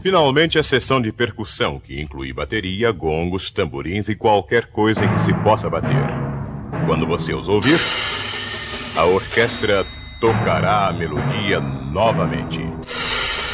Finalmente, a sessão de percussão, que inclui bateria, gongos, tamborins e qualquer coisa em que se possa bater. Quando você os ouvir, a orquestra tocará a melodia novamente.